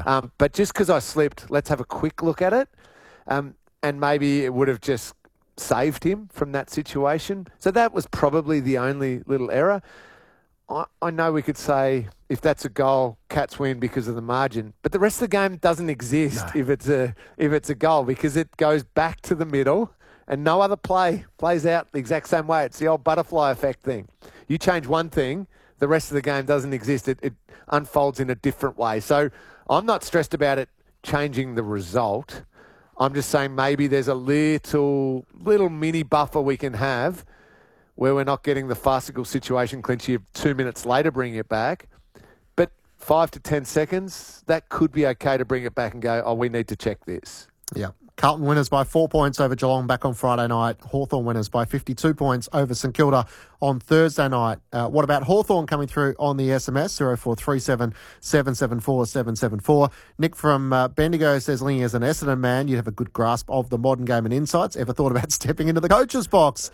Yeah. But just because I slipped, let's have a quick look at it. And maybe it would have just saved him from that situation. So that was probably the only little error. I know we could say if that's a goal, Cats win because of the margin, but the rest of the game doesn't exist if it's a goal, because it goes back to the middle and no other play plays out the exact same way. It's the old butterfly effect thing. You change one thing, the rest of the game doesn't exist. It unfolds in a different way. So I'm not stressed about it changing the result. I'm just saying maybe there's a little mini buffer we can have where we're not getting the farcical situation Clinchy of 2 minutes later bringing it back. But 5 to 10 seconds, that could be okay to bring it back and go, we need to check this. Yeah. Carlton winners by 4 points over Geelong back on Friday night. Hawthorn winners by 52 points over St Kilda on Thursday night. What about Hawthorn coming through on the SMS? 0437 774 774. Nick from Bendigo says, Lingy, as an Essendon man, you'd have a good grasp of the modern game and insights. Ever thought about stepping into the coach's box?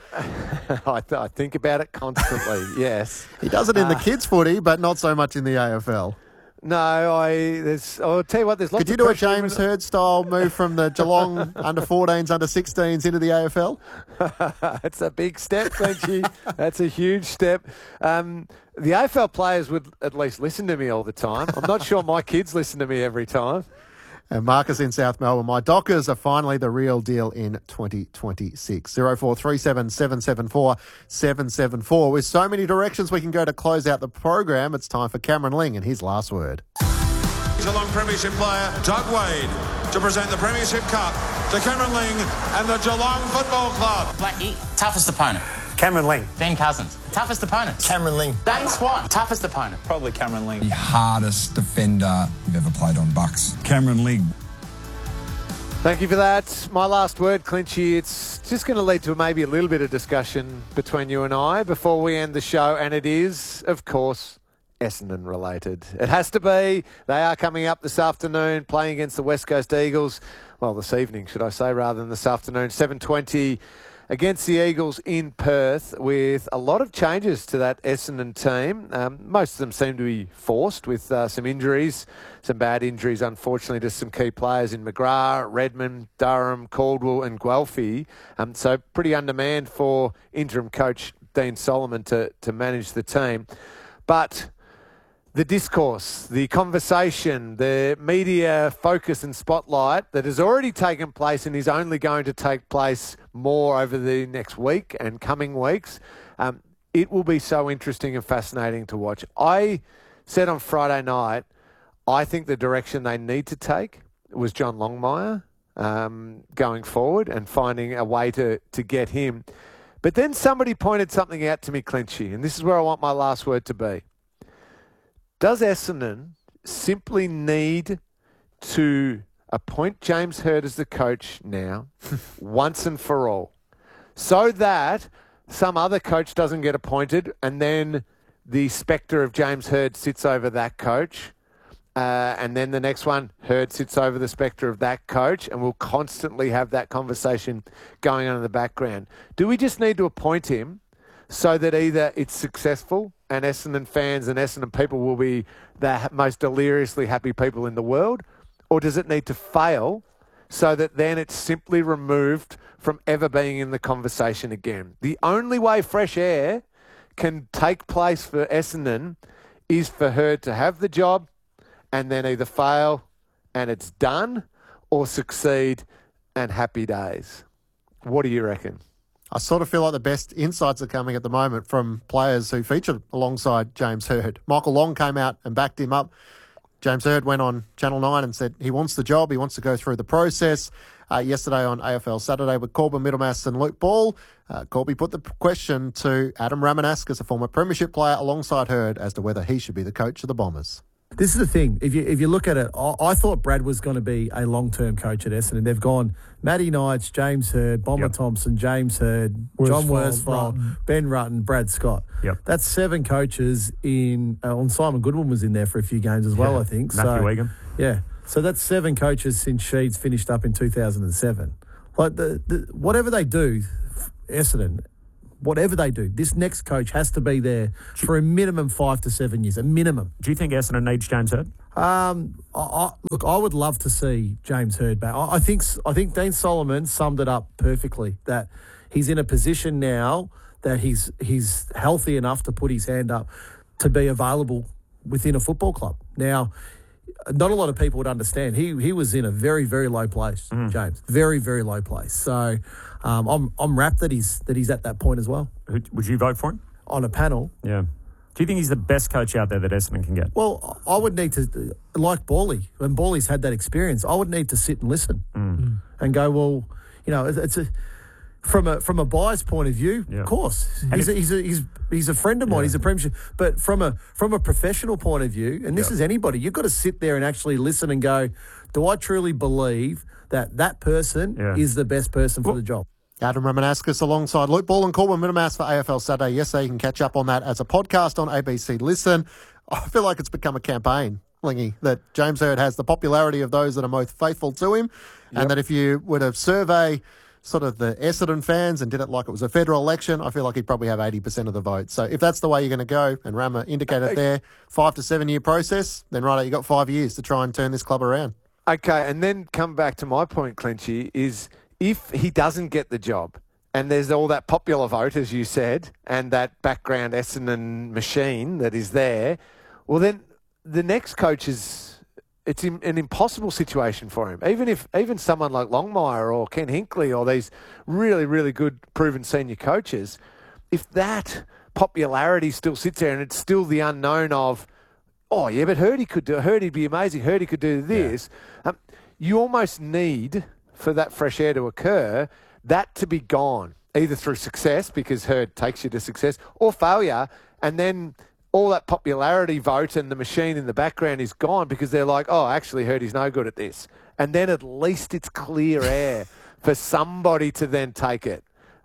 I think about it constantly, yes. He does it in the kids' footy, but not so much in the AFL. No, I'll tell you what, there's lots Could you of do a pressure James Hird style move from the Geelong under-14s, under-16s into the AFL? It's a big step, Clinchy. That's a huge step. The AFL players would at least listen to me all the time. I'm not sure my kids listen to me every time. And Marcus in South Melbourne, my Dockers are finally the real deal in 2026. 0437 774 774. With so many directions we can go to close out the program, it's time for Cameron Ling and his last word. Geelong Premiership player Doug Wade to present the Premiership Cup to Cameron Ling and the Geelong Football Club. Blackie, toughest opponent. Cameron Ling. Ben Cousins, toughest opponent. Cameron Ling. Dane Swan, toughest opponent. Probably Cameron Ling. The hardest defender you've ever played on Bucks. Cameron Ling. Thank you for that. My last word, Clinchy. It's just going to lead to maybe a little bit of discussion between you and I before we end the show, and it is, of course, Essendon related. It has to be. They are coming up this afternoon, playing against the West Coast Eagles. Well, this evening, should I say, rather than this afternoon. 7:20 against the Eagles in Perth, with a lot of changes to that Essendon team. Most of them seem to be forced with some injuries, some bad injuries, unfortunately, to some key players in McGrath, Redmond, Durham, Caldwell and Guelphy. So pretty undermanned for interim coach Dean Solomon to manage the team. But the discourse, the conversation, the media focus and spotlight that has already taken place and is only going to take place more over the next week and coming weeks, it will be so interesting and fascinating to watch. I said on Friday night, I think the direction they need to take was John Longmire going forward and finding a way to get him. But then somebody pointed something out to me, Clinchy, and this is where I want my last word to be. Does Essendon simply need to appoint James Hird as the coach now, once and for all, so that some other coach doesn't get appointed and then the spectre of James Hird sits over that coach, and then the next one, Hird sits over the spectre of that coach, and we'll constantly have that conversation going on in the background? Do we just need to appoint him so that either it's successful and Essendon fans and Essendon people will be the most deliriously happy people in the world, or does it need to fail so that then it's simply removed from ever being in the conversation again? The only way fresh air can take place for Essendon is for her to have the job and then either fail and it's done, or succeed and happy days. What do you reckon? I sort of feel like the best insights are coming at the moment from players who featured alongside James Hird. Michael Long came out and backed him up. James Hird went on Channel 9 and said he wants the job, he wants to go through the process. Yesterday on AFL Saturday with Corbin Middlemass and Luke Ball, Corby put the question to Adam Ramanauskas, a former premiership player, alongside Hird as to whether he should be the coach of the Bombers. This is the thing. If you look at it, I thought Brad was going to be a long-term coach at Essendon. They've gone Matty Knights, James Hird, Bomber Thompson, James Hird, John Worsfold, Ben Rutten, Brad Scott. That's 7 coaches on Simon Goodwin was in there for a few games as well, I think. Matthew Egan. Yeah. So that's 7 coaches since Sheeds finished up in 2007. Like whatever they do, Essendon, whatever they do, this next coach has to be there for a minimum 5 to 7 years, a minimum. Do you think Essendon needs James Hird? Look, I would love to see James Hird back. I think Dean Solomon summed it up perfectly, that he's in a position now that he's healthy enough to put his hand up to be available within a football club. Now, not a lot of people would understand. He was in a very, very low place, James. Very, very low place. So I'm rapt that he's at that point as well. Would you vote for him? On a panel? Yeah. Do you think he's the best coach out there that Essendon can get? Well, I would need to, like Bawley, when Bawley's had that experience, I would need to sit and listen and go, well, you know, it's from a buyer's point of view, of course, he's a friend of mine. He's a premiership, but from a professional point of view, and this is anybody, you've got to sit there and actually listen and go, do I truly believe that person is the best person for the job? Adam Romanascus alongside Luke Ball and Corbin Minimas for AFL Saturday yesterday. You can catch up on that as a podcast on ABC Listen. I feel like it's become a campaign, Lingy, that James Hird has the popularity of those that are most faithful to him, and that if you were to survey sort of the Essendon fans and did it like it was a federal election, I feel like he'd probably have 80% of the vote. So if that's the way you're going to go, and Rama indicated there, 5 to 7 year process, then right, you got 5 years to try and turn this club around. Okay, and then come back to my point, Clinchy, is if he doesn't get the job and there's all that popular vote, as you said, and that background Essendon machine that is there, well, then the next coach it's an impossible situation for him. Even someone like Longmire or Ken Hinkley or these really, really good proven senior coaches, if that popularity still sits there and it's still the unknown of, oh, yeah, but Hirdy'd be amazing, Hirdy could do this, you almost need, for that fresh air to occur, that to be gone, either through success, because Hird takes you to success, or failure, and then all that popularity vote and the machine in the background is gone because they're like, oh, actually, Hirdy's no good at this. And then at least it's clear air for somebody to then take it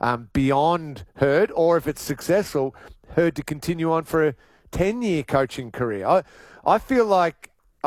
beyond Hird, or if it's successful, Hird to continue on for a 10-year coaching career. I feel like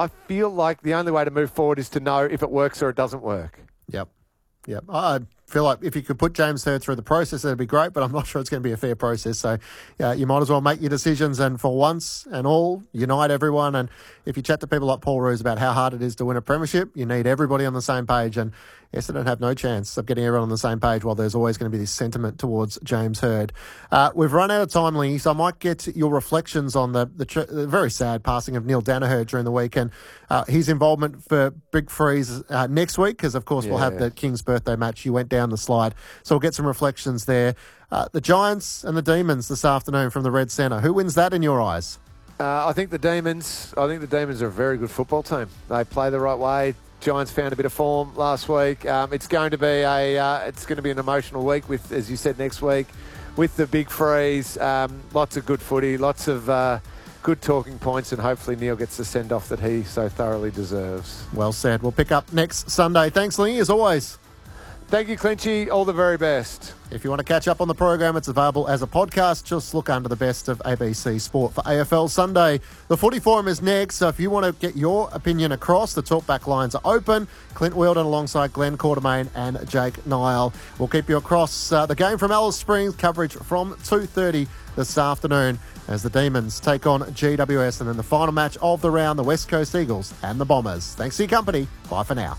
the only way to move forward is to know if it works or it doesn't work. Yep. I feel like if you could put James Hird through the process, that'd be great, but I'm not sure it's going to be a fair process. So you might as well make your decisions and for once and all, unite everyone. And if you chat to people like Paul Roos about how hard it is to win a premiership, you need everybody on the same page. And Essendon have no chance of getting everyone on the same page while there's always going to be this sentiment towards James Hird. We've run out of time, Lee, so I might get your reflections on the very sad passing of Neil Danaher during the week and his involvement for Big Freeze next week, because, of course, we'll have the King's birthday match. You went down the slide. So we'll get some reflections there. The Giants and the Demons this afternoon from the Red Centre. Who wins that in your eyes? I think the Demons are a very good football team. They play the right way. Giants found a bit of form last week. It's going to be an emotional week with, as you said, next week with the Big Freeze. Lots of good footy, lots of good talking points, and hopefully Neil gets the send-off that he so thoroughly deserves. Well said. We'll pick up next Sunday. Thanks, Lee, as always. Thank you, Clinchy. All the very best. If you want to catch up on the program, it's available as a podcast. Just look under the best of ABC Sport for AFL Sunday. The Footy Forum is next, so if you want to get your opinion across, the talkback lines are open. Clint Wheeldon alongside Glenn Quartermain and Jake Nile. We'll keep you across the game from Alice Springs, coverage from 2:30 this afternoon as the Demons take on GWS, and then the final match of the round, the West Coast Eagles and the Bombers. Thanks for your company. Bye for now.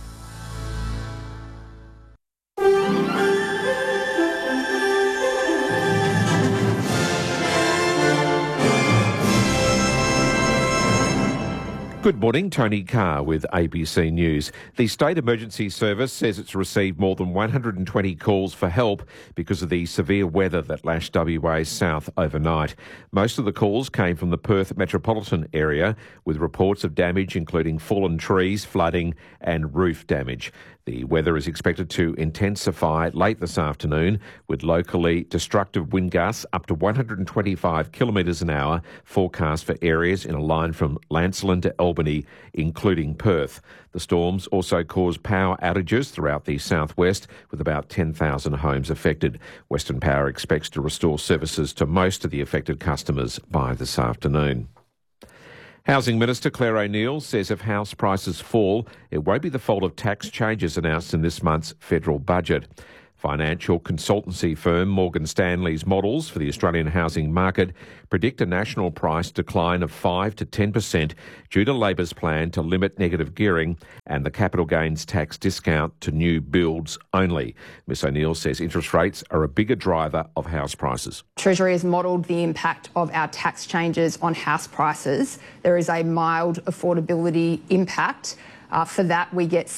Good morning, Tony Carr with ABC News. The State Emergency Service says it's received more than 120 calls for help because of the severe weather that lashed WA south overnight. Most of the calls came from the Perth metropolitan area, with reports of damage including fallen trees, flooding and roof damage. The weather is expected to intensify late this afternoon, with locally destructive wind gusts up to 125 kilometres an hour forecast for areas in a line from Lancelin to Albany, including Perth. The storms also caused power outages throughout the southwest, with about 10,000 homes affected. Western Power expects to restore services to most of the affected customers by this afternoon. Housing Minister Claire O'Neil says if house prices fall, it won't be the fault of tax changes announced in this month's federal budget. Financial consultancy firm Morgan Stanley's models for the Australian housing market predict a national price decline of 5 to 10% due to Labor's plan to limit negative gearing and the capital gains tax discount to new builds only. Ms O'Neill says interest rates are a bigger driver of house prices. Treasury has modelled the impact of our tax changes on house prices. There is a mild affordability impact. For that, we get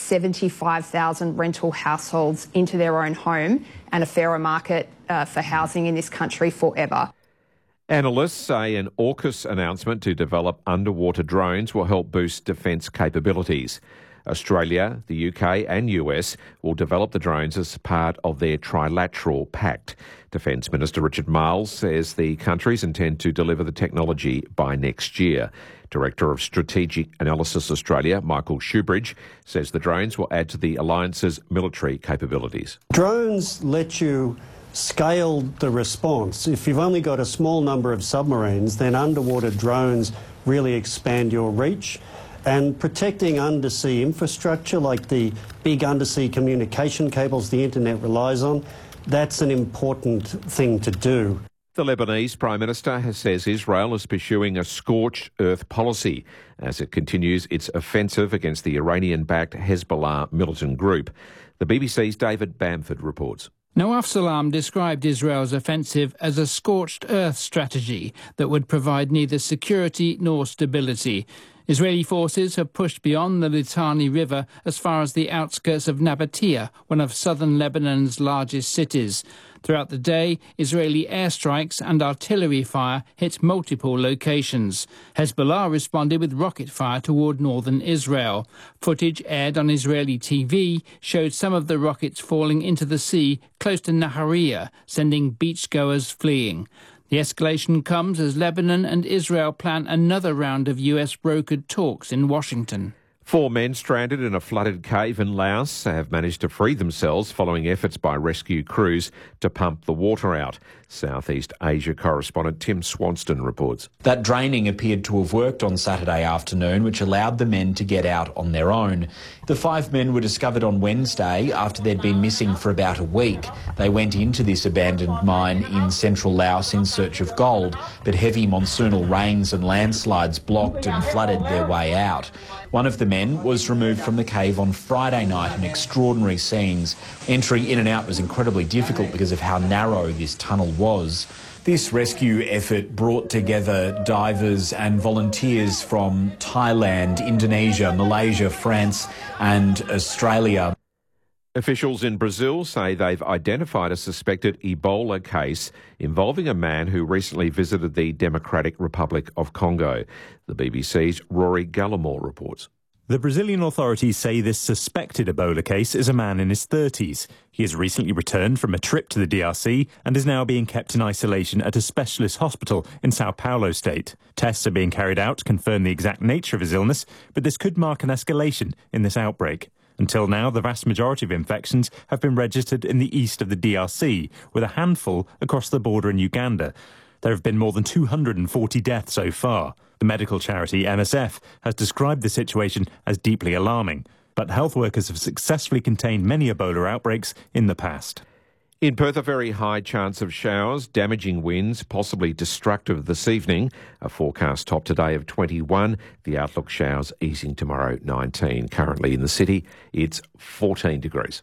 75,000 rental households into their own home and a fairer market for housing in this country forever. Analysts say an AUKUS announcement to develop underwater drones will help boost defence capabilities. Australia, the UK and US will develop the drones as part of their trilateral pact. Defence Minister Richard Marles says the countries intend to deliver the technology by next year. Director of Strategic Analysis Australia, Michael Shoebridge, says the drones will add to the alliance's military capabilities. Drones let you scale the response. If you've only got a small number of submarines, then underwater drones really expand your reach. And protecting undersea infrastructure like the big undersea communication cables the internet relies on, that's an important thing to do. The Lebanese Prime Minister says Israel is pursuing a scorched earth policy as it continues its offensive against the Iranian-backed Hezbollah militant group. The BBC's David Bamford reports. Nawaf Salam described Israel's offensive as a scorched earth strategy that would provide neither security nor stability. Israeli forces have pushed beyond the Litani River as far as the outskirts of Nabatea, one of southern Lebanon's largest cities. Throughout the day, Israeli airstrikes and artillery fire hit multiple locations. Hezbollah responded with rocket fire toward northern Israel. Footage aired on Israeli TV showed some of the rockets falling into the sea close to Nahariya, sending beachgoers fleeing. The escalation comes as Lebanon and Israel plan another round of US-brokered talks in Washington. 4 men stranded in a flooded cave in Laos have managed to free themselves following efforts by rescue crews to pump the water out. Southeast Asia correspondent Tim Swanston reports. That draining appeared to have worked on Saturday afternoon, which allowed the men to get out on their own. The 5 men were discovered on Wednesday after they'd been missing for about a week. They went into this abandoned mine in central Laos in search of gold, but heavy monsoonal rains and landslides blocked and flooded their way out. One of the men was removed from the cave on Friday night in extraordinary scenes. Entry in and out was incredibly difficult because of how narrow this tunnel was. This rescue effort brought together divers and volunteers from Thailand, Indonesia, Malaysia, France and Australia. Officials in Brazil say they've identified a suspected Ebola case involving a man who recently visited the Democratic Republic of Congo. The BBC's Rory Gallimore reports. The Brazilian authorities say this suspected Ebola case is a man in his 30s. He has recently returned from a trip to the DRC and is now being kept in isolation at a specialist hospital in Sao Paulo state. Tests are being carried out to confirm the exact nature of his illness, but this could mark an escalation in this outbreak. Until now, the vast majority of infections have been registered in the east of the DRC, with a handful across the border in Uganda. There have been more than 240 deaths so far. The medical charity MSF has described the situation as deeply alarming, but health workers have successfully contained many Ebola outbreaks in the past. In Perth, a very high chance of showers, damaging winds, possibly destructive this evening. A forecast top today of 21. The outlook showers easing tomorrow, 19. Currently in the city, it's 14 degrees.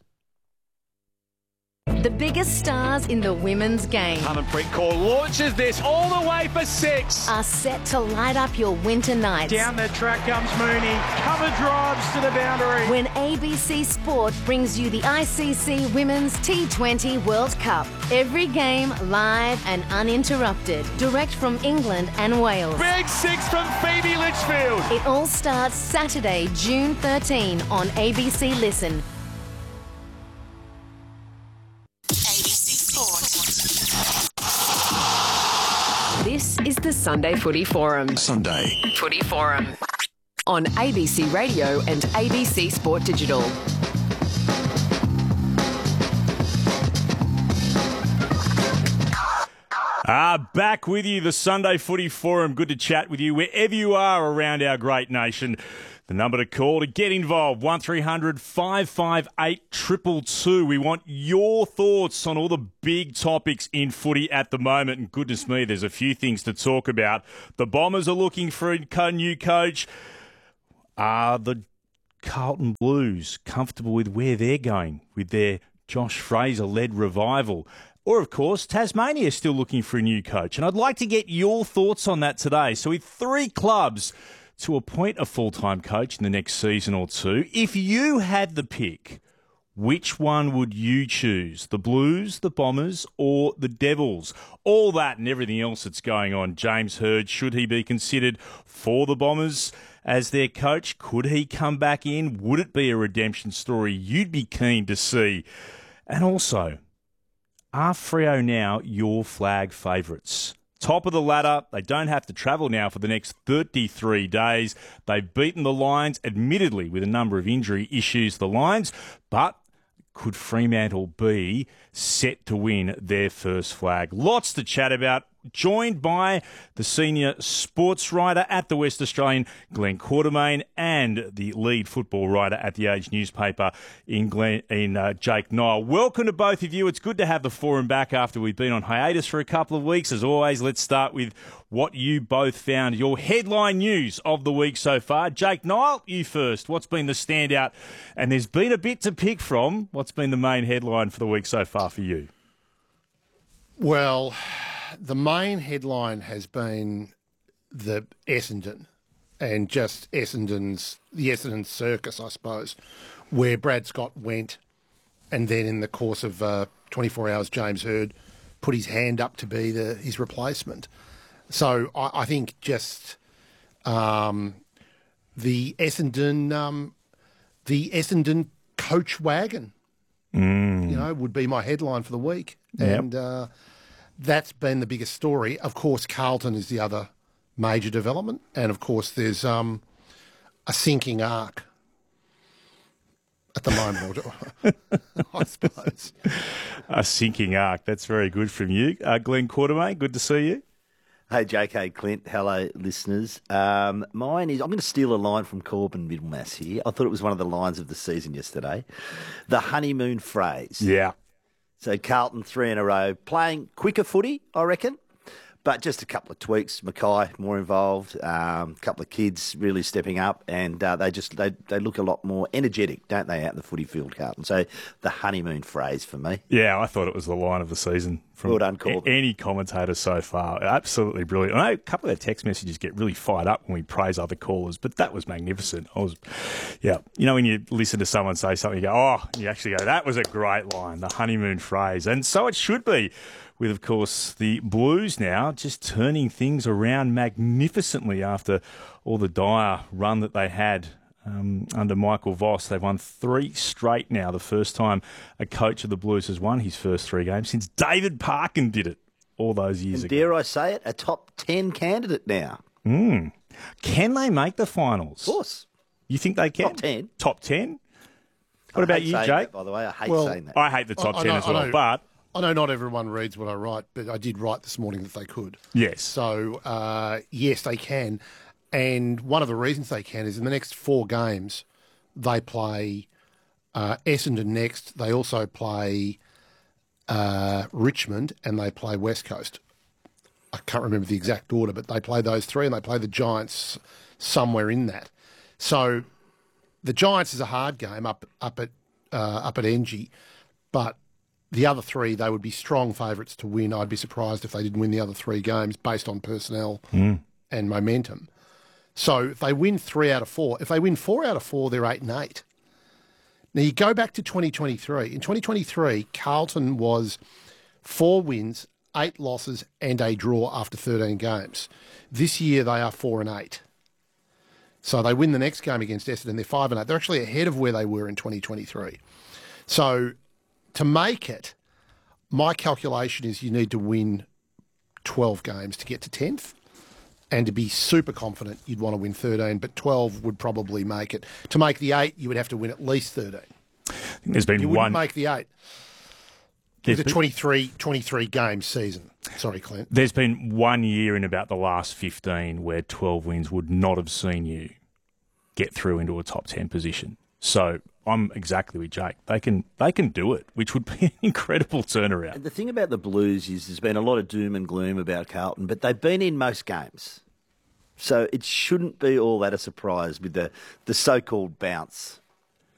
The biggest stars in the women's game. Harmanpreet Kaur launches this all the way for 6. Are set to light up your winter nights. Down the track comes Mooney. Cover drives to the boundary. When ABC Sport brings you the ICC Women's T20 World Cup. Every game live and uninterrupted. Direct from England and Wales. Big 6 from Phoebe Litchfield. It all starts Saturday, June 13 on ABC Listen. This is the Sunday Footy Forum. Sunday Footy Forum. On ABC Radio and ABC Sport Digital. Back with you, the Sunday Footy Forum. Good to chat with you wherever you are around our great nation. The number to call to get involved, 1300 558 222. We want your thoughts on all the big topics in footy at the moment. And goodness me, there's a few things to talk about. The Bombers are looking for a new coach. Are the Carlton Blues comfortable with where they're going with their Josh Fraser-led revival? Or, of course, Tasmania is still looking for a new coach. And I'd like to get your thoughts on that today. So with 3 clubs to appoint a full-time coach in the next season or two, if you had the pick, which one would you choose? The Blues, the Bombers, or the Devils? All that and everything else that's going on. James Hird, should he be considered for the Bombers as their coach? Could he come back in? Would it be a redemption story you'd be keen to see? And also, are Freo now your flag favourites? Top of the ladder, they don't have to travel now for the next 33 days. They've beaten the Lions, admittedly with a number of injury issues, the Lions, but could Fremantle be set to win their first flag? Lots to chat about. Joined by the senior sports writer at the West Australian, Glenn Quartermain, and the lead football writer at the Age newspaper in Jake Niall. Welcome to both of you. It's good to have the forum back after we've been on hiatus for a couple of weeks. As always, let's start with what you both found your headline news of the week so far. Jake Niall, you first. What's been the standout? And there's been a bit to pick from. What's been the main headline for the week so far for you? Well, the main headline has been the Essendon and just the Essendon circus, I suppose, where Brad Scott went and then in the course of 24 hours, James Hird put his hand up to be his replacement. So I think just the Essendon coach wagon, would be my headline for the week. Yep. And that's been the biggest story. Of course, Carlton is the other major development. And, of course, there's a sinking ark at the moment, I suppose. A sinking ark. That's very good from you. Glenn Quartermain, good to see you. Hey, JK Clint. Hello, listeners. Mine is, I'm going to steal a line from Corbin Middlemass here. I thought it was one of the lines of the season yesterday. The honeymoon phrase. Yeah. So Carlton 3 in a row, playing quicker footy, I reckon, but just a couple of tweaks. Mackay more involved, a couple of kids really stepping up, and they look a lot more energetic, don't they, out in the footy field, Carlton? So the honeymoon phrase for me. Yeah, I thought it was the line of the season from well done, Corbin. Any commentator so far. Absolutely brilliant. I know a couple of their text messages get really fired up when we praise other callers, but that was magnificent. When you listen to someone say something, you go, oh, you actually go, that was a great line, the honeymoon phrase. And so it should be, with, of course, the Blues now just turning things around magnificently after all the dire run that they had under Michael Voss. They've won 3 straight now, the first time a coach of the Blues has won his first 3 games since David Parkin did it all those years ago. Dare I say it, a top 10 candidate now. Can they make the finals? Of course. You think they can? Top 10. Top 10? What about you, Jake? That, by the way, I hate saying that. I hate the top 10 as well, but I know not everyone reads what I write, but I did write this morning that they could. Yes. So, yes, they can. And one of the reasons they can is in the next 4 games, they play Essendon next. They also play Richmond and they play West Coast. I can't remember the exact order, but they play those 3 and they play the Giants somewhere in that. So the Giants is a hard game up at Engie, but the other 3, they would be strong favourites to win. I'd be surprised if they didn't win the other 3 games based on personnel and momentum. So if they win 3 out of 4, if they win 4 out of 4, they're 8-8. Now you go back to 2023. In 2023, Carlton was 4 wins, 8 losses and a draw after 13 games. This year they are 4-8. So they win the next game against Essendon, they're 5-8. They're actually ahead of where they were in 2023. So to make it, my calculation is you need to win 12 games to get to 10th. And to be super confident, you'd want to win 13, but 12 would probably make it. To make the 8, you would have to win at least 13. There's been you one. wouldn't make the 8. With a 23 game season. Sorry, Clint. There's been 1 year in about the last 15 where 12 wins would not have seen you get through into a top 10 position. So I'm exactly with Jake. They can do it, which would be an incredible turnaround. And the thing about the Blues is there's been a lot of doom and gloom about Carlton, but they've been in most games. So it shouldn't be all that a surprise with the so-called bounce.